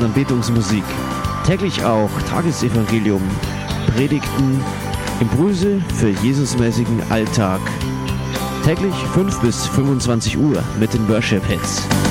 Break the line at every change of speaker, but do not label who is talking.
Anbetungsmusik. Täglich auch Tagesevangelium, Predigten, Impulse für Jesusmäßigen Alltag. Täglich 5 bis 25 Uhr mit den Worship Hits.